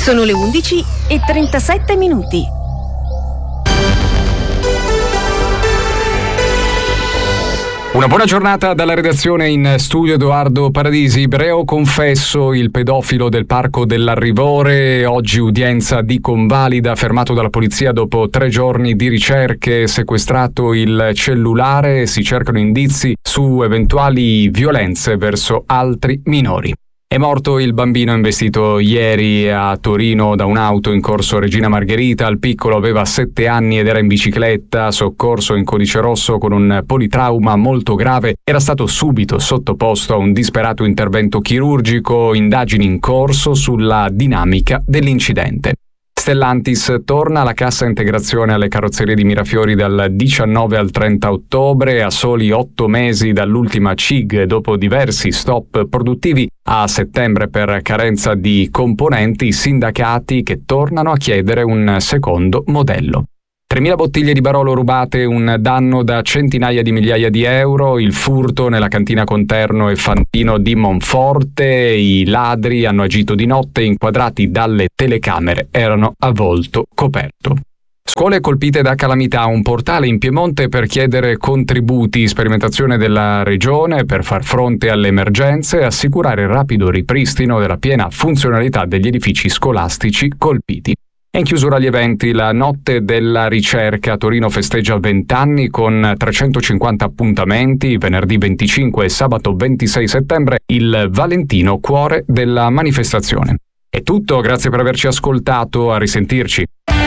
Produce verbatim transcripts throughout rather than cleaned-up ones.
Sono le undici e trentasette minuti. Una buona giornata dalla redazione. In studio Edoardo Paradisi. Reo confesso il pedofilo del Parco dell'Arrivore, oggi udienza di convalida, fermato dalla polizia dopo tre giorni di ricerche, sequestrato il cellulare e si cercano indizi su eventuali violenze verso altri minori. È morto il bambino investito ieri a Torino da un'auto in corso Regina Margherita. Il piccolo aveva sette anni ed era in bicicletta, soccorso in codice rosso con un politrauma molto grave. Era stato subito sottoposto a un disperato intervento chirurgico, indagini in corso sulla dinamica dell'incidente. Stellantis torna alla cassa integrazione alle carrozzerie di Mirafiori dal diciannove al trenta ottobre, a soli otto mesi dall'ultima C I G dopo diversi stop produttivi. A settembre, per carenza di componenti, i sindacati che tornano a chiedere un secondo modello. tremila bottiglie di Barolo rubate, un danno da centinaia di migliaia di euro, il furto nella cantina Conterno e Fantino di Monforte, i ladri hanno agito di notte, inquadrati dalle telecamere, erano a volto coperto. Scuole colpite da calamità, un portale in Piemonte per chiedere contributi, sperimentazione della regione per far fronte alle emergenze e assicurare il rapido ripristino della piena funzionalità degli edifici scolastici colpiti. E in chiusura agli eventi, la Notte della Ricerca a Torino festeggia venti anni con trecentocinquanta appuntamenti, venerdì venticinque e sabato ventisei settembre, il Valentino cuore della manifestazione. È tutto, grazie per averci ascoltato, a risentirci.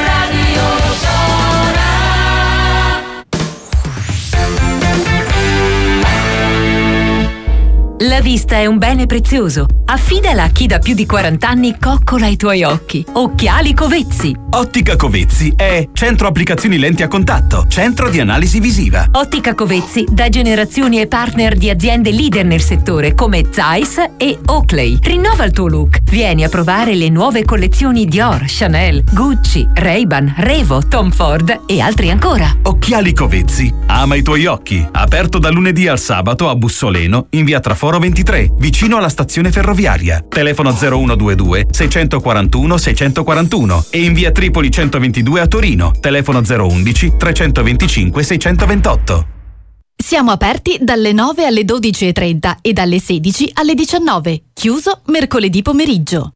La vista è un bene prezioso. Affidala a chi da più di quaranta anni coccola i tuoi occhi. Occhiali Covezzi. Ottica Covezzi è centro applicazioni lenti a contatto, centro di analisi visiva. Ottica Covezzi da generazioni e partner di aziende leader nel settore come Zeiss e Oakley. Rinnova il tuo look. Vieni a provare le nuove collezioni Dior, Chanel, Gucci, Ray-Ban, Revo, Tom Ford e altri ancora. Occhiali Covezzi. Ama i tuoi occhi. Aperto da lunedì al sabato a Bussoleno, in via Traforo ventitré, vicino alla stazione ferroviaria. Telefono zero uno due due sei quattro uno sei quattro uno e in via Tripoli centoventidue a Torino. Telefono zero undici trecentoventicinque seicentoventotto. Siamo aperti dalle nove alle dodici e trenta e dalle sedici alle diciannove. Chiuso mercoledì pomeriggio.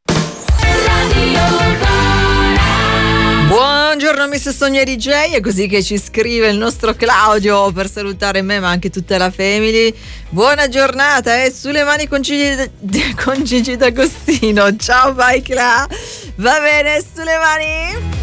Buongiorno mister Sonia D J, è così che ci scrive il nostro Claudio per salutare me ma anche tutta la family. Buona giornata e eh? Sulle mani con Gigi, con Gigi D'Agostino. Ciao, vai Cla. Va bene, sulle mani.